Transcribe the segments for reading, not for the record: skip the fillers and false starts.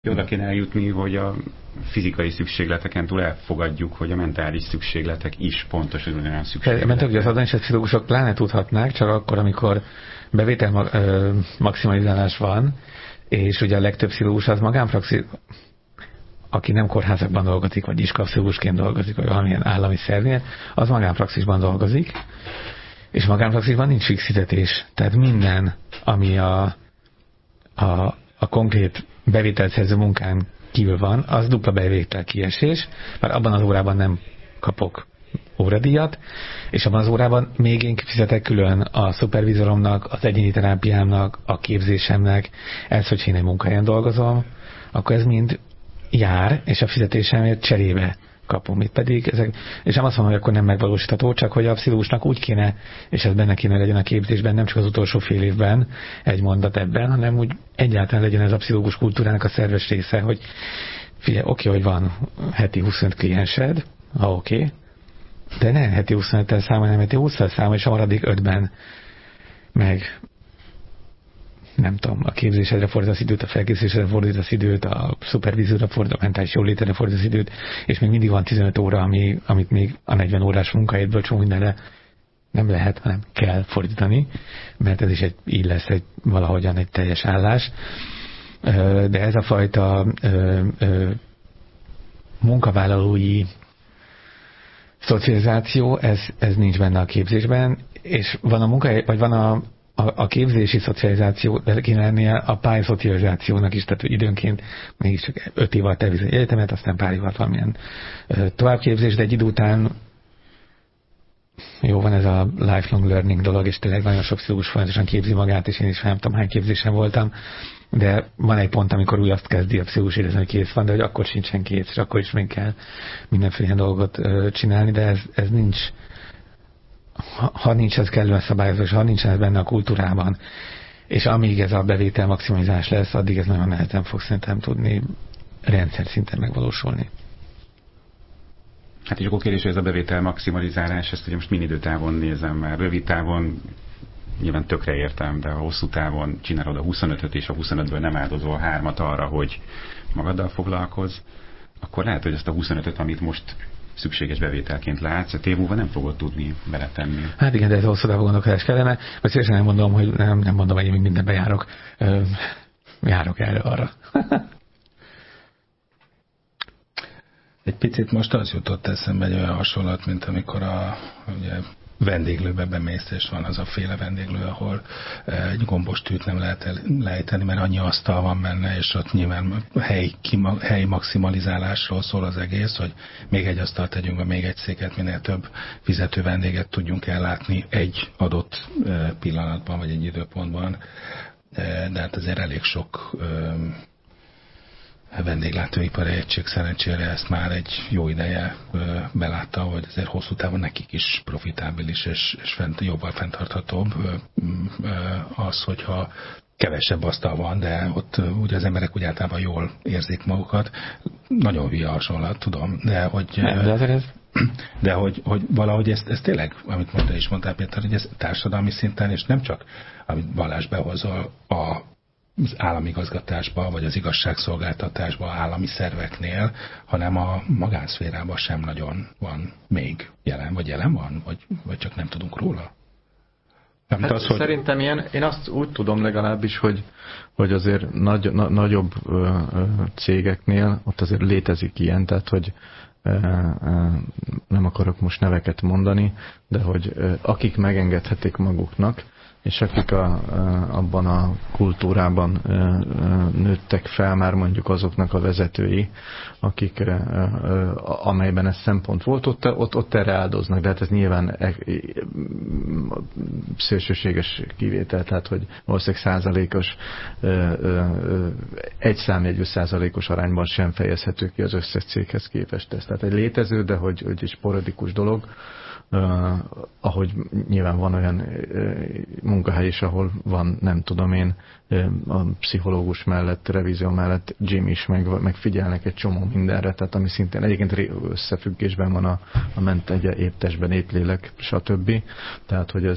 Oda kéne eljutni, hogy a fizikai szükségleteken túl elfogadjuk, hogy a mentális szükségletek is pontosan ugyanolyan szükségletek. Mert ugye az adonis pszichológusok pláne tudhatnák, csak akkor, amikor bevétel maximalizálás van, és ugye a legtöbb pszichológus az magánpraxis, aki nem kórházakban dolgozik, vagy iskapszichológusként dolgozik, vagy valamilyen állami szervnél, az magánpraxisban dolgozik, és magánpraxisban nincs fix fizetés. Tehát minden, ami a konkrét bevételszerző munkán kívül van, az dupla bevétel kiesés, mert abban az órában nem kapok óradíjat, és abban az órában még én fizetek külön a szupervizoromnak, az egyéni terápiámnak, a képzésemnek, ez, hogy én egy munkahelyen dolgozom, akkor ez mind jár, és a fizetésemért cserébe kapom. Itt pedig ezek, és nem azt mondom, hogy akkor nem megvalósítható, csak hogy a pszichológusnak úgy kéne, és ez benne kéne legyen a képzésben, nem csak az utolsó fél évben egy mondat ebben, hanem úgy egyáltalán legyen ez a pszichológus kultúrának a szerves része, hogy figyelj, oké, hogy van heti 25 kliensed, oké, de ne heti 25-tel számolj, hanem heti 20-tel számolj, és a maradék 5-ben meg nem tudom, a képzésedre fordítasz időt, a felkészülésedre fordítasz időt, a szupervízióra fordítasz, a mentális jólétre fordítasz időt, és még mindig van 15 óra, amit még a 40 órás munkahelyedből csomó mindenre nem lehet, hanem kell fordítani, mert ez is így lesz valahogyan egy teljes állás. De ez a fajta munkavállalói szocializáció, ez nincs benne a képzésben, és van a munkahely, vagy van a képzési szocializáció, de kéne lennie a pályaszocializációnak is, tehát hogy időnként mégiscsak 5 év alatt elvisz egy egyetemet, aztán pár év alatt valamilyen továbbképzés, de egy idő után jó van ez a lifelong learning dolog, és tényleg nagyon sok pszichológus folyamatosan képzi magát, és én is nem tudom, hány képzésen voltam, de van egy pont, amikor úgy azt kezdi a pszichológus érezni, hogy kész van, de hogy akkor sincsen kész, és akkor is még kell mindenféle dolgot csinálni, de ez nincs. Ha nincs ez kellően szabályozva, és ha nincsen ez benne a kultúrában, és amíg ez a bevétel maximalizás lesz, addig ez nagyon nehezen fog szerintem tudni rendszer szinten megvalósulni. Hát és akkor kérdés, hogy ez a bevétel maximalizálás, ezt ugye most min időtávon nézem, mert rövid távon nyilván tökre értem, de a hosszú távon csinálod a 25-öt, és a 25-ből nem áldozol 3-at arra, hogy magaddal foglalkozz, akkor lehet, hogy ezt a 25-öt, amit most szükséges bevételként látsz, a év múlva nem fogod tudni beletenni. Hát igen, de ez hosszú távú gondolkodás kellene, vagy szívesen nem mondom, hogy nem mondom, hogy én még mindenbe járok erre arra. Egy picit most az jutott eszembe egy olyan hasonlat, mint amikor ugye vendéglőbe bemész, és van az a féle vendéglő, ahol egy gombos tűt nem lehet lejteni, mert annyi asztal van benne, és ott nyilván helyi maximalizálásról szól az egész, hogy még egy asztalt tegyünk, vagy még egy széket, minél több fizető vendéget tudjunk ellátni egy adott pillanatban, vagy egy időpontban. De hát azért elég sok vendéglátóipari egység szerencsére ezt már egy jó ideje belátta, hogy azért hosszú távon nekik is profitábilis és jobban fenntarthatóbb az, hogyha kevesebb asztal van, de ott ugye az emberek úgy általában jól érzik magukat. Nagyon hülye hasonlat, tudom, de hogy valahogy ez tényleg, amit mondta is mondtál, Péter, hogy ez társadalmi szinten, és nem csak, amit Balázs behozol az államigazgatásba, vagy az igazságszolgáltatásba, állami szerveknél, hanem a magánszférában sem nagyon van még jelen. Vagy jelen van? Vagy csak nem tudunk róla? Hát az, szerintem én azt úgy tudom legalábbis, hogy azért nagyobb cégeknél ott azért létezik ilyen, tehát hogy nem akarok most neveket mondani, de hogy akik megengedhetik maguknak, és akik abban a kultúrában nőttek fel már mondjuk azoknak a vezetői, akik, amelyben ez szempont volt, ott erre áldoznak, de hát ez nyilván szélsőséges kivétel, tehát hogy valószínűleg százalékos, egy számjegyű százalékos arányban sem fejezhető ki az összes céghez képest ez. Tehát egy létező, de hogy egy sporadikus dolog, ahogy nyilván van olyan munkahely is, ahol van, nem tudom én, a pszichológus mellett, revízió mellett gym is, meg figyelnek egy csomó mindenre, tehát ami szintén egyébként összefüggésben van a ment egy épp-testben, épp-lélek, stb. Tehát, hogy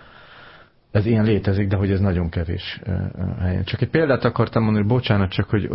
ez ilyen létezik, de hogy ez nagyon kevés helyen. Csak egy példát akartam mondani, bocsánat, csak hogy